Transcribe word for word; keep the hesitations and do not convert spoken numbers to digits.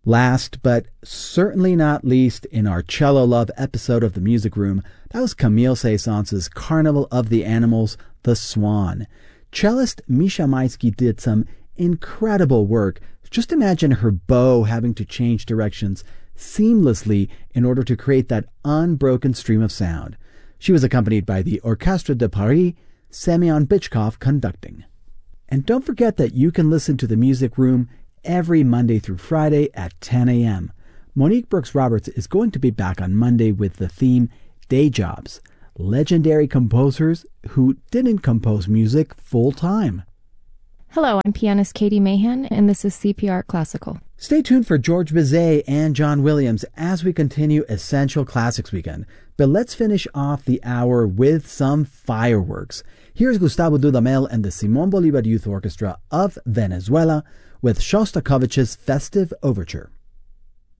Last, but certainly not least, in our Cello Love episode of The Music Room, that was Camille Saint-Saëns' Carnival of the Animals, The Swan. Cellist Misha Maitsky did some incredible work. Just imagine her bow having to change directions seamlessly in order to create that unbroken stream of sound. She was accompanied by the Orchestre de Paris, Semyon Bychkov conducting. And don't forget that you can listen to The Music Room every Monday through Friday at ten a.m. Monique Brooks-Roberts is going to be back on Monday with the theme Day Jobs, legendary composers who didn't compose music full-time. Hello, I'm pianist Katie Mahan, and this is C P R Classical. Stay tuned for George Bizet and John Williams as we continue Essential Classics Weekend. But let's finish off the hour with some fireworks. Here's Gustavo Dudamel and the Simón Bolívar Youth Orchestra of Venezuela with Shostakovich's Festive Overture.